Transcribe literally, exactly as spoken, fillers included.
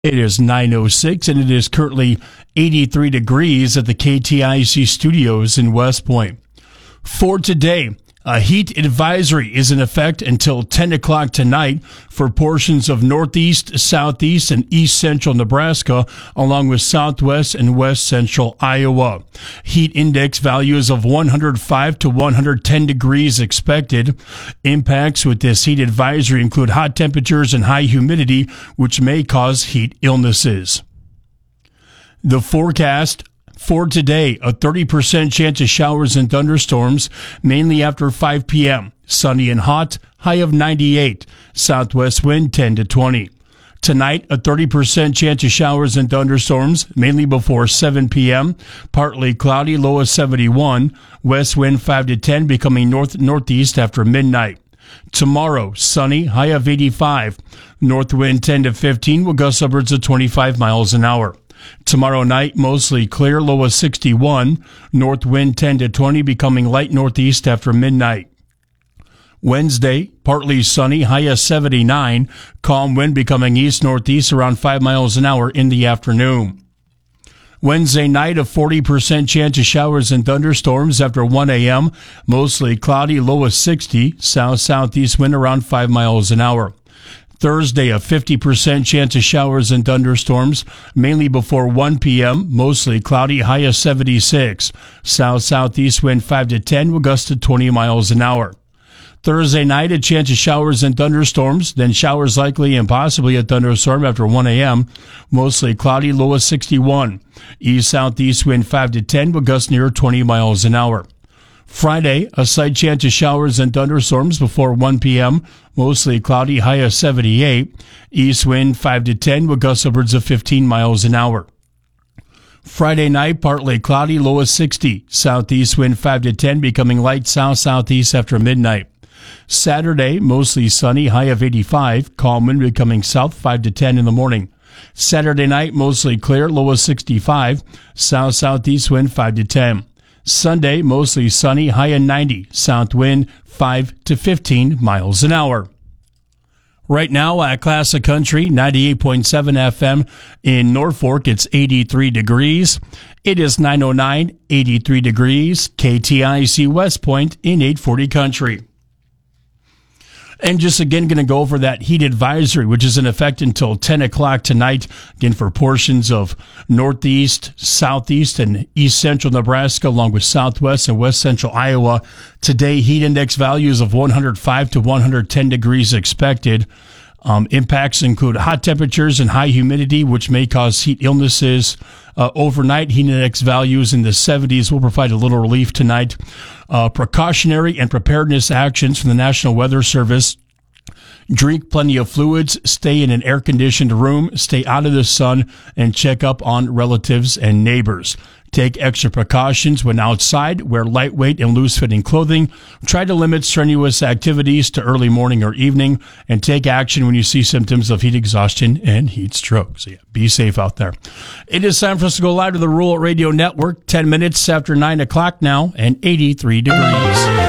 It is nine oh six, and it is currently eighty-three degrees at the K T I C studios in West Point. For today, a heat advisory is in effect until ten o'clock tonight for portions of northeast, southeast, and east central Nebraska, along with southwest and west central Iowa. Heat index values of one hundred five to one hundred ten degrees expected. Impacts with this heat advisory include hot temperatures and high humidity, which may cause heat illnesses. The forecast for today, a thirty percent chance of showers and thunderstorms, mainly after five p.m. Sunny and hot, high of ninety-eight. Southwest wind ten to twenty. Tonight, a thirty percent chance of showers and thunderstorms, mainly before seven p.m. Partly cloudy, low of seventy-one. West wind five to ten, becoming north-northeast after midnight. Tomorrow, sunny, high of eighty-five. North wind ten to fifteen, will gust upwards of twenty-five miles an hour. Tomorrow night, mostly clear, low of sixty-one. North wind ten to twenty, becoming light northeast after midnight. Wednesday, partly sunny, high of seventy-nine. Calm wind becoming east-northeast around five miles an hour in the afternoon. Wednesday night, a forty percent chance of showers and thunderstorms after one a.m. Mostly cloudy, low of sixty. South-southeast wind around five miles an hour. Thursday, a fifty percent chance of showers and thunderstorms, mainly before one p.m., mostly cloudy, high of seventy-six. South-southeast wind five to ten, will gust to twenty miles an hour. Thursday night, a chance of showers and thunderstorms, then showers likely and possibly a thunderstorm after one a.m., mostly cloudy, low of sixty-one. East-southeast wind five to ten, will gust near twenty miles an hour. Friday, a slight chance of showers and thunderstorms before one p.m., mostly cloudy, high of seventy-eight. East wind five to ten, with gusts upwards of fifteen miles an hour. Friday night, partly cloudy, low of sixty. Southeast wind five to ten, becoming light south-southeast after midnight. Saturday, mostly sunny, high of eighty-five. Calm wind becoming south five to ten in the morning. Saturday night, mostly clear, low of sixty-five. South-southeast wind five to ten. Sunday, mostly sunny, high of ninety. South wind five to fifteen miles an hour. Right now at Classic Country, ninety-eight point seven F M in Norfolk, it's eighty-three degrees. It is nine oh nine, eighty-three degrees, K T I C West Point in eight forty Country. And just again, going to go over that heat advisory, which is in effect until ten o'clock tonight, again for portions of northeast, southeast, and east central Nebraska, along with southwest and west central Iowa. Today, heat index values of one hundred five to one hundred ten degrees expected. Um, impacts include hot temperatures and high humidity, which may cause heat illnesses. Uh, overnight, heat index values in the seventies will provide a little relief tonight. Uh, precautionary and preparedness actions from the National Weather Service. Drink plenty of fluids, stay in an air-conditioned room, stay out of the sun, and check up on relatives and neighbors. Take extra precautions when outside, wear lightweight and loose-fitting clothing, try to limit strenuous activities to early morning or evening, and take action when you see symptoms of heat exhaustion and heat stroke. So yeah, be safe out there. It is time for us to go live to the Rural Radio Network, ten minutes after nine o'clock now, and eighty-three degrees.